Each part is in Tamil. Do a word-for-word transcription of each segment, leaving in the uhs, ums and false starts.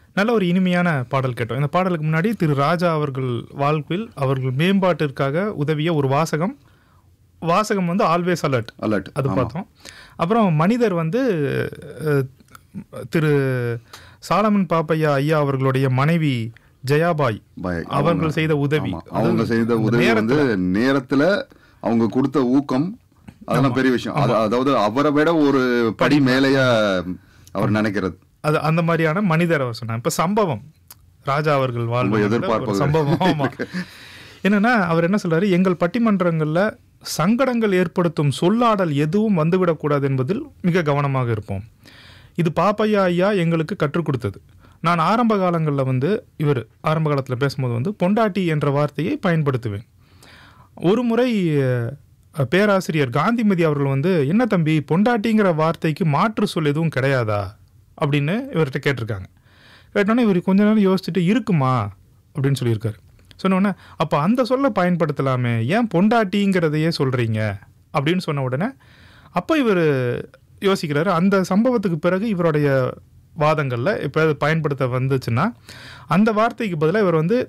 நல்ல ஒரு இனிமையான பாடல் கேட்டோம். இந்த பாடலுக்கு முன்னாடி திரு ராஜா அவர்கள் வாழ்வில் அவர்கள் மேம்பாட்டிற்காக உதவிய ஒரு வாசகம் வாசகம் வந்து ஆல்வேஸ் அலர்ட் அலர்ட் அது பார்த்தோம். அப்புறம் மனிதர் வந்து திரு சாலமன் பாப்பையா ஐயா அவர்களுடைய மனைவி ஜெயாபாய் அவர்கள் செய்த உதவி, அவங்க செய்த உதவி வந்து நேரத்துல அவங்க கொடுத்த ஊக்கம், அதெல்லாம் பெரிய விஷயம். அதாவது அவரை விட ஒரு படி மேலேயா அவர் நினைக்கிறது. அது அந்த மாதிரியான மனிதர் அவர் சொன்னார். இப்ப சம்பவம் ராஜா அவர்கள் வாழ்வு எதிர்பார்ப்பு சம்பவம். ஆமா, என்னன்னா அவர் என்ன சொல்றாரு, எங்கள் பட்டிமன்றங்கள்ல சங்கடங்கள் ஏற்படுத்தும் சொல்லாடல் எதுவும் வந்துவிடக்கூடாது என்பதில் மிக கவனமாக இருப்போம். இது பாப்பையா ஐயா எங்களுக்கு கற்றுக் கொடுத்தது. நான் ஆரம்ப காலங்களில் வந்து இவர் ஆரம்ப காலத்தில் பேசும்போது வந்து பொண்டாட்டி என்ற வார்த்தையை பயன்படுத்துவேன். ஒரு முறை பேராசிரியர் காந்திமதி அவர்கள் வந்து, என்ன தம்பி பொண்டாட்டிங்கிற வார்த்தைக்கு மாற்று சொல் எதுவும் கிடையாதா அப்படின்னு இவர்கிட்ட கேட்டிருக்காங்க. கேட்டோன்னே இவர் கொஞ்ச நேரம் யோசிச்சுட்டு இருக்குமா அப்படின்னு சொல்லியிருக்காரு. சொன்னோடனே அப்போ அந்த சொல்லை பயன்படுத்தலாமே, ஏன் பொண்டாட்டிங்கிறதையே சொல்கிறீங்க அப்படின்னு சொன்ன உடனே அப்போ இவர் யோசிக்கிறாரு. அந்த சம்பவத்துக்கு பிறகு இவருடைய வாதங்களில் இப்போ பயன்படுத்த வந்துச்சுன்னா அந்த வார்த்தைக்கு பதிலாக இவர் வந்து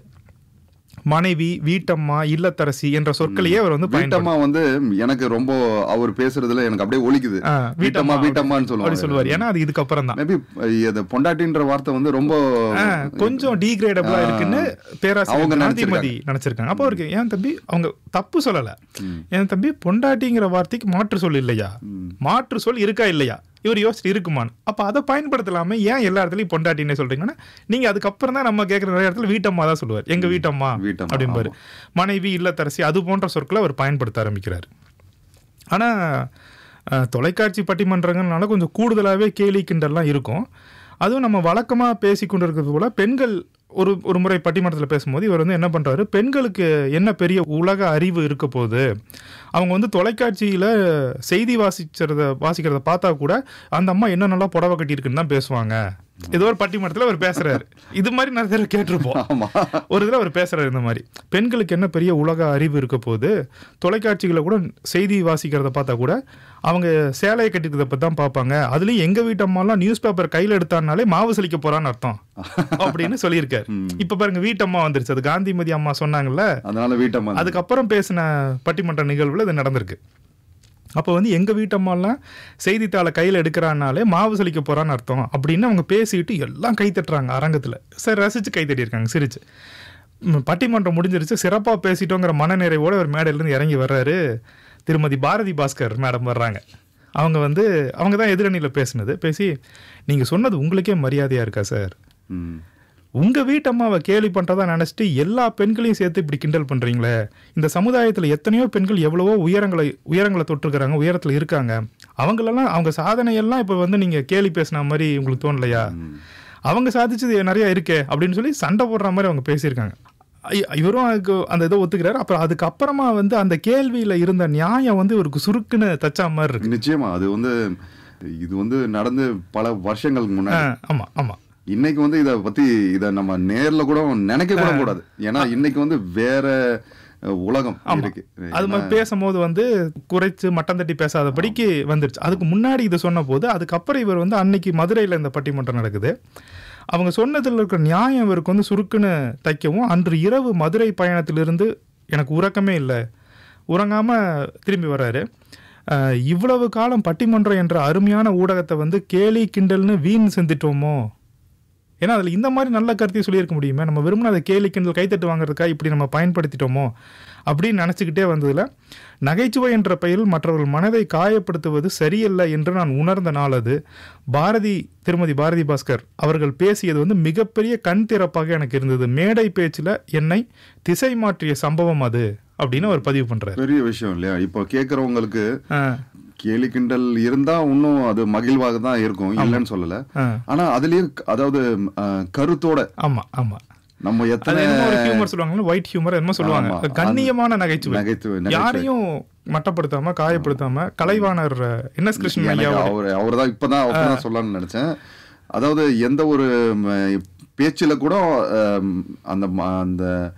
மனைவி, வீட்டம்மா, இல்லத்தரசி என்ற சொற்களையே அவர் வந்து வீட்டம்மா வந்து எனக்கு ரொம்ப அவர் பேசுறதுல எனக்கு அப்படியே ஒலிக்குது. வீட்டம்மா வீட்டம்மான்னு சொல்லுவாங்க சொல்லுவார். ஏன்னா அது இதுக்கப்புறம் தான் மேபி பொண்டாட்டின்ற வார்த்தை வந்து ரொம்ப கொஞ்சம் டீக்ரேடபிளா இருக்குன்னு பேராசிரியர் காந்திமதி நினைச்சிருக்காங்க. அப்போ அவருக்கு ஏன் தம்பி அவங்க தப்பு சொல்லல, ஏன் தம்பி பொண்டாட்டிங்கிற வார்த்தைக்கு மாற்று சொல் இல்லையா, மாற்று சொல் இருக்கா இல்லையா, இவர் யோசிச்சு இருக்குமான்னு. அப்போ அதை பயன்படுத்தலாமே, ஏன் எல்லா இடத்துலையும் பொண்டாட்டின்னு சொல்றீங்கன்னா நீங்க அதுக்கப்புறம் தான் நம்ம கேட்குற நிறைய இடத்துல வீட்டம்மா தான் சொல்லுவார். எங்க வீட்டம்மா அப்படின்பாரு. மனைவி, இல்லத்தரசி அது போன்ற சொற்களை அவர் பயன்படுத்த ஆரம்பிக்கிறார். ஆனா தொலைக்காட்சி பட்டிமன்றங்கள்னால கொஞ்சம் கூடுதலாகவே கேலி கிண்டல்லாம் இருக்கும். அதுவும் நம்ம வழக்கமாக பேசி கொண்டு இருக்கிறது போல பெண்கள் ஒரு ஒரு முறை பட்டிமன்றத்தில் பேசும்போது இவர் வந்து என்ன பண்ணுறாரு, பெண்களுக்கு என்ன பெரிய உலக அறிவு இருக்க போகுது, அவங்க வந்து தொலைக்காட்சியில் செய்தி வாசிக்கிறத வாசிக்கிறத பார்த்தா கூட அந்த அம்மா என்ன நல்லா புடவை கட்டியிருக்குன்னு தான் பேசுவாங்க. ஏதோ ஒரு பட்டிமன்றத்தில் அவர் பேசுறாரு. இது மாதிரி நிறைய பேர் கேட்டிருப்போம். ஒரு இதில் அவர் பேசுறாரு இந்த மாதிரி, பெண்களுக்கு என்ன பெரிய உலக அறிவு இருக்க போகுது, தொலைக்காட்சிகளை கூட செய்தி வாசிக்கிறத பார்த்தா கூட அவங்க சேலையை கட்டிக்கிறத பற்றி தான் பார்ப்பாங்க, அதுலேயும் எங்கள் வீட்டம்மாலாம் நியூஸ் பேப்பர் கையில் எடுத்தானாலே மாவு சலிக்க போறான்னு அர்த்தம் அப்படின்னு சொல்லியிருக்காரு. இப்ப பாருங்க வீட்டம்மா வந்துருச்சு, அது காந்திமதி அம்மா சொன்னாங்கல்ல, அதனால வீட்டம்மா. அதுக்கப்புறம் பேசின பட்டிமன்ற நிகழ்வுல இது நடந்திருக்கு. அப்போ வந்து எங்கள் வீட்டம்மாலாம் செய்தித்தாளை கையில் எடுக்கிறான்னாலே மாவு சலிக்க போகிறான்னு அர்த்தம் அப்படின்னு அவங்க பேசிட்டு எல்லாம் கை தட்டுறாங்க அரங்கத்தில். சரி, ரசித்து கை தட்டியிருக்காங்க சிரிச்சு. பட்டிமன்றம் முடிஞ்சிருச்சு, சிறப்பாக பேசிட்டோங்கிற மனநிறைவோடு ஒரு மேடையிலேருந்து இறங்கி வர்றாரு. திருமதி பாரதி பாஸ்கர் மேடம் வர்றாங்க. அவங்க வந்து அவங்க தான் எதிரணியில் பேசினது. பேசி, நீங்கள் சொன்னது உங்களுக்கே மரியாதையாக இருக்கா சார், உங்கள் வீட்டம்மாவை கேலி பண்ணுறதா நினச்சிட்டு எல்லா பெண்களையும் சேர்த்து இப்படி கிண்டல் பண்ணுறீங்களே, இந்த சமுதாயத்தில் எத்தனையோ பெண்கள் எவ்வளவோ உயரங்களை உயரங்களை தொட்டிருக்கிறாங்க, உயரத்தில் இருக்காங்க, அவங்களெல்லாம் அவங்க சாதனையெல்லாம் இப்போ வந்து நீங்கள் கேலி பேசின மாதிரி உங்களுக்கு தோணலையா, அவங்க சாதிச்சது நிறையா இருக்கே அப்படின்னு சொல்லி சண்டை போடுற மாதிரி அவங்க பேசியிருக்காங்க. இவரும் அதுக்கு அந்த இதை ஒத்துக்கிறாரு. அப்புறம் அதுக்கப்புறமா வந்து அந்த கேள்வியில் இருந்த நியாயம் வந்து இவருக்கு சுருக்குன்னு தச்சா மாதிரி இருக்கு. நிச்சயமா அது வந்து இது வந்து நடந்து பல வருஷங்களுக்கு முன்னாடி. ஆமாம் ஆமாம். இன்னைக்கு வந்து இதை பத்தி இதை நம்ம நேர்ல கூட நினைக்க கூட கூடாது. ஏன்னா இன்னைக்கு வந்து வேற உலகம் இருக்கு. அது மாதிரி பேசும்போது வந்து குறைச்சு மட்டம் தட்டி பேசாதபடிக்கு வந்துருச்சு. அதுக்கு முன்னாடி இதை சொன்ன போது அதுக்கப்புறம் இவர் வந்து அன்னைக்கு மதுரையில் இந்த பட்டிமன்றம் நடக்குது. அவங்க சொன்னதில் இருக்கிற நியாயம் இவருக்கு வந்து சுருக்குன்னு தைக்கவும், அன்று இரவு மதுரை பயணத்திலிருந்து எனக்கு உறக்கமே இல்லை, உறங்காம திரும்பி வர்றாரு. இவ்வளவு காலம் பட்டிமன்றம் என்ற அருமையான ஊடகத்தை வந்து கேலி கிண்டல்னு வீண் செஞ்சிட்டோமோ, ஏன்னா அதில் இந்த மாதிரி நல்ல கருத்தையும் சொல்லியிருக்க முடியுமே, நம்ம விரும்பின அதை கேலி கிண்டல் கைத்தட்டு வாங்குறதுக்காக இப்படி நம்ம பயன்படுத்திட்டோமோ அப்படின்னு நினச்சிக்கிட்டே வந்ததில், நகைச்சுவை என்ற பெயரில் மற்றவர்கள் மனதை காயப்படுத்துவது சரியல்ல என்று நான் உணர்ந்த நாள் அது. பாரதி திருமதி பாரதி பாஸ்கர் அவர்கள் பேசியது வந்து மிகப்பெரிய கண் திறப்பாக எனக்கு இருந்தது. மேடை பேச்சில் என்னை திசை மாற்றிய சம்பவம் அது அப்படின்னு அவர் பதிவு பண்றாரு. பெரிய விஷயம் இல்லையா? இப்போ கேட்கறவங்களுக்கு கேலி கிண்டல் இருந்தா இன்னும் அது மகிழ்வாக தான் இருக்கும், இல்லைன்னு சொல்லல. ஆனா அதுலயும் அதாவது கருத்தோட. ஆமா ஆமா. நம்ம எத்தனை ஹியூமர் சொல்லுவாங்க, ஒயிட் ஹியூமர் என்னமோ சொல்லுவாங்க, கண்ணியமான நகைச்சுவை, நகைச்சுவை யாரையும் மட்டப்படுத்தாம காயப்படுத்தாம. கலைவாணர் என் எஸ் கிருஷ்ணன் ஐயா அவர் அவர் தான் இப்பதான் அவர்தான் சொல்லலாம்னு நினைச்சேன். அதாவது எந்த ஒரு பேச்சுல கூட அந்த அந்த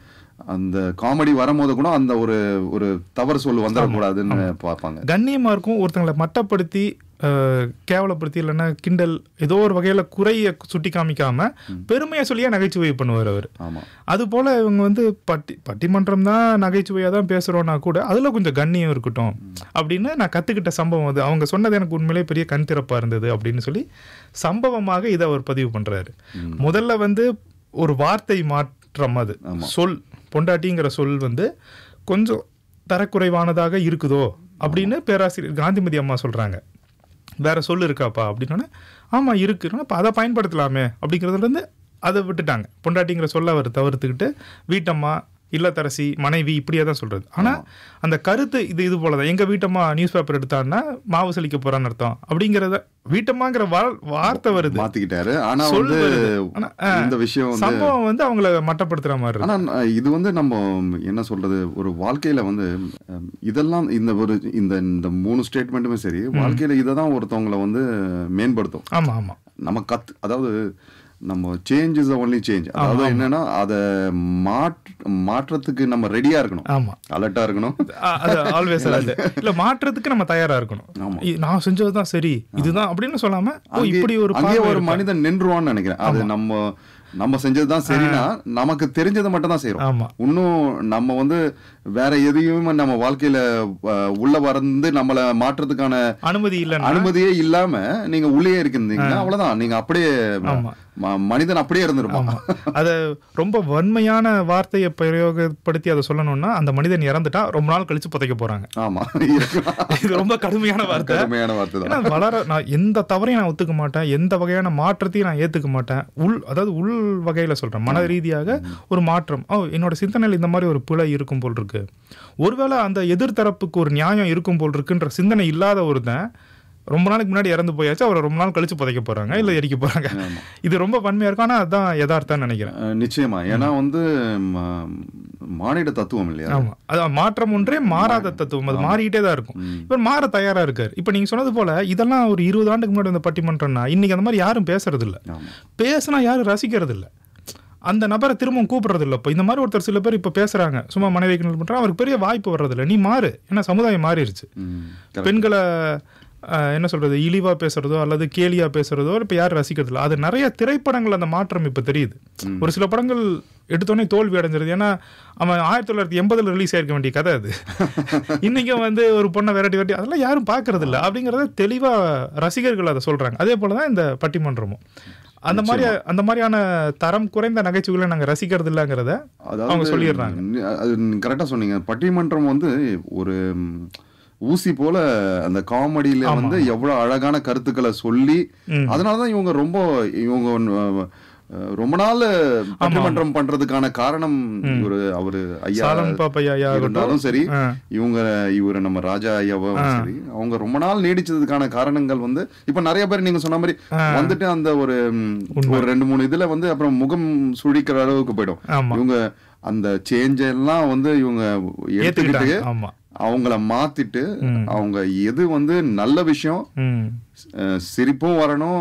அந்த காமெடி வரும்போது கூட அந்த ஒரு ஒரு தவறு சொல் வந்துடக்கூடாதுன்னு பார்ப்பாங்க. கண்ணியமா இருக்கும். ஒருத்தங்களை மட்டப்படுத்தி கேவலப்படுத்தி இல்லைன்னா கிண்டல் ஏதோ ஒரு வகையில குறைய சுட்டி காமிக்காம பெருமையை சொல்லியே நகைச்சுவை பண்ணுவார் அவர். அது போல இவங்க வந்து பட்டி பட்டிமன்றம் தான் நகைச்சுவையா தான் பேசுறோம்னா கூட அதுல கொஞ்சம் கண்ணியம் இருக்கட்டும் அப்படின்னு நான் கத்துக்கிட்ட சம்பவம் அது. அவங்க சொன்னது எனக்கு உண்மையிலே பெரிய கண் திறப்பா இருந்தது அப்படின்னு சொல்லி சம்பவமாக இதை அவர் பதிவு பண்றாரு. முதல்ல வந்து ஒரு வார்த்தை மாற்றம், அது சொல் பொண்டாட்டிங்கிற சொல் வந்து கொஞ்சம் தரக்குறைவானதாக இருக்குதோ அப்படின்னு பேராசிரியர் காந்திமதி அம்மா சொல்றாங்க. வேற சொல்லு இருக்காப்பா அப்படின்னா, ஆமா இருக்குன்னா அப்போ அதை பயன்படுத்தலாமே அப்படிங்கிறதுலேருந்து அதை விட்டுட்டாங்க. பொண்டாட்டிங்கிற சொல்ல அவர் தவிர்த்துக்கிட்டு வீட்டம்மா, இல்லத்தரசி, மனைவி இப்படியே தான் சொல்றது. ஆனால் அந்த கருத்து இது இது போல தான். எங்கள் வீட்டம்மா நியூஸ் பேப்பர் எடுத்தான்னா மாவு சலிக்க போறான்னு அர்த்தம் அப்படிங்கிறத வீட்டம்மாங்கிற வார்த்தை வருது மாத்திக்கிட்டாரு. ஆனா வந்து இந்த விஷயம் சம்பவம் வந்து அவங்கள மட்டப்படுத்துற மாதிரி. ஆனா இது வந்து நம்ம என்ன சொல்றது, ஒரு வாழ்க்கையில வந்து இதெல்லாம் இந்த ஒரு இந்த இந்த மூணு ஸ்டேட்மெண்ட்டுமே சரி, வாழ்க்கையில இதை தான் ஒருத்தவங்களை வந்து மேம்படுத்தும். ஆமா ஆமா நம்ம கத்து, அதாவது நம்ம சேஞ்ச் இஸ் ஒன்லி சேஞ்ச். அதாவது என்னன்னா அதை மாற்றத்துக்கு நம்ம ரெடியா இருக்கணும். ஆமா, அலர்ட்டா இருக்கணும். ஆல்வேஸ் இல்ல மாற்றத்துக்கு நம்ம தயாரா இருக்கணும். நான் செஞ்சதுதான் சரி இதுதான் அப்படின்னு சொல்லாம இப்படி ஒரு ஒரு மனிதன் நின்றுவான்னு நினைக்கிறேன். அது நம்ம நம்ம செஞ்சதுதான் சரினா நமக்கு தெரிஞ்சதை மட்டும் தான் செய்யறோம். இன்னும் நம்ம வந்து வேற எதையுமே நம்ம வாழ்க்கையில உள்ள வந்து நம்மள மாற்றத்துக்கான அனுமதி இல்ல அனுமதியே இல்லாம நீங்க உள்ளே இருக்கீங்கன்னா அவ்வளவுதான், நீங்க அப்படியே மனிதன் அப்படியே இருந்திருப்பான். அத ரொம்ப வன்மையான வார்த்தையை பிரயோகப்படுத்தி அதை சொல்லணும்னா அந்த மனிதன் இறந்துட்டா ரொம்ப நாள் கழிச்சு புதைக்க போறாங்க. ஆமா, இது ரொம்ப கடுமையான வார்த்தை. கடுமையான வார்த்தை. வளர நான் எந்த தவறையும் நான் ஒத்துக்க மாட்டேன், எந்த வகையான மாற்றத்தையும் நான் ஏத்துக்க மாட்டேன். உள் அதாவது உள் வகையில சொல்றேன், மன ரீதியாக ஒரு மாற்றம். ஓ என்னோட சிந்தனையில் இந்த மாதிரி ஒரு பிழை இருக்கும் போல் இருக்கு, ஒருவேளை அந்த எதிர்த்தரப்புக்கு ஒரு நியாயம் இருக்கும் போல் இருக்குன்ற சிந்தனை இல்லாத ஒருத்தன் ரொம்ப நாளைக்கு முன்னாடி இறந்து போயாச்சு, அவரை ரொம்ப நாள் கழிச்சு புதைக்க போறாங்க இல்ல எரிக்க போறாங்க. இது ரொம்ப வன்மையா இருக்கும். ஆனா அதான் யதார்த்தம்னு நினைக்கிறேன். நிச்சயமா. ஏன்னா வந்து மானிட தத்துவம் இல்லையா? ஆமா, அதான் மாற்றம் ஒன்றே மாறாத தத்துவம், அது மாறிக்கிட்டே தான் இருக்கும். இப்ப மாற தயாரா இருக்காரு. இப்ப நீங்க சொன்னது போல இதெல்லாம் ஒரு இருபது ஆண்டுக்கு முன்னாடி இந்த பட்டிமன்றம்னா இன்னைக்கு அந்த மாதிரி யாரும் பேசுறது இல்ல, பேசினா யாரும் ரசிக்கிறது இல்ல, அந்த நபரை திரும்பவும் கூப்பிடுறது இல்லை. இப்போ இந்த மாதிரி ஒருத்தர் சில பேர் இப்போ பேசுறாங்க, சும்மா மனைவிக்கு பண்றாங்க, அவருக்கு பெரிய வாய்ப்பு வர்றதில்லை. நீ மாறு, ஏன்னா சமுதாயம் மாறிடுச்சு. பெண்களை என்ன சொல்றது, இழிவா பேசுறதோ அல்லது கேலியா பேசுறதோ இப்ப யாரும் ரசிக்கிறது இல்லை. அது நிறைய திரைப்படங்கள் அந்த மாற்றம் இப்ப தெரியுது. ஒரு சில படங்கள் எடுத்தோடனே தோல்வி அடைஞ்சிருது. ஏன்னா அவன் ஆயிரத்தி தொள்ளாயிரத்தி எண்பதுல ரிலீஸ் ஆயிருக்க வேண்டிய கதை அது. இன்னைக்கும் வந்து ஒரு பொண்ணை விரட்டி விரட்டி அதெல்லாம் யாரும் பாக்குறது இல்லை அப்படிங்கறத தெளிவா ரசிகர்கள் அதை சொல்றாங்க. அதே போலதான் இந்த பட்டிமன்றமும் அந்த மாதிரி அந்த மாதிரியான தரம் குறைந்த நகைச்சுவைகளை நாங்க ரசிக்கிறது இல்லைங்கிறத அவங்க சொல்லிடுறாங்க. அது கரெக்டா சொன்னீங்க. பட்டிமன்றம் வந்து ஒரு ஊசி போல அந்த காமெடியில வந்து எவ்வளவு அழகான கருத்துக்களை சொல்லி, அதனாலதான் இவங்க ரொம்ப இவங்க ரொம்ப நாள் பட்டிமன்றம் பண்றதுக்கான காரணம் ஒரு அவரு ஐயா இருந்தாலும் சரி, இவங்க இவரு நம்ம ராஜா ஐயாவும் சரி, அவங்க ரொம்ப நாள் நீடிச்சதுக்கான காரணங்கள் வந்து இப்ப நிறைய பேர் நீங்க சொன்ன மாதிரி வந்துட்டு அந்த ஒரு ஒரு ரெண்டு மூணு இதுல வந்து அப்புறம் முகம் சுழிக்கிற அளவுக்கு போயிடும். இவங்க அந்த சேஞ்ச் எல்லாம் வந்து இவங்க எடுத்துக்கிட்டு அவங்கள மாத்திட்டு அவங்க எது வந்து நல்ல விஷயம், சிரிப்பும் வரணும்,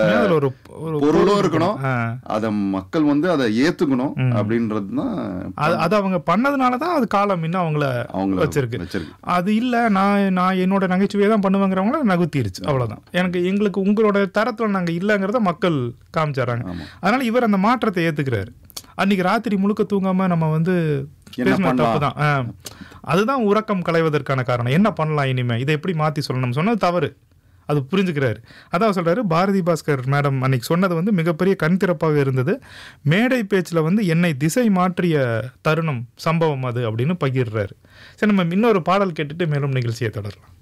பொருளும் இருக்கணும், அத மக்கள் வந்து அதை ஏத்துக்கணும் அப்படின்றதுதான். அது அவங்க பண்ணதுனாலதான் அது காலம் இன்னும் அவங்கள அவங்கள வச்சிருக்கு. அது இல்ல நான் நான் என்னோட நகைச்சுவையை தான் பண்ணுவாங்கிறவங்கள நகுத்திருச்சு, அவ்வளவுதான். எனக்கு எங்களுக்கு உங்களோட தரத்துல நாங்க இல்லங்கிறத மக்கள் காமிச்சாராங்க. அதனால இவர் அந்த மாற்றத்தை ஏத்துக்கிறாரு. அன்னைக்கு ராத்திரி முழுக்க தூங்காம நம்ம வந்து தப்புதான், அதுதான் உறக்கம் களைவதற்கான காரணம். என்ன பண்ணலாம் இனிமே, இதை எப்படி மாத்தி சொல்லணும், சொன்னது தவறு, அது புரிஞ்சுக்கிறாரு. அதான் சொல்றாரு, பாரதி பாஸ்கர் மேடம் அன்னைக்கு சொன்னது வந்து மிகப்பெரிய கண் திறப்பாக இருந்தது. மேடை பேச்சுல வந்து என்னை திசை மாற்றிய தருணம் சம்பவம் அது அப்படின்னு பகிர்றாரு. சரி, நம்ம இன்னொரு பாடல் கேட்டுட்டு மேலும் நிகழ்ச்சியை தொடரலாம்.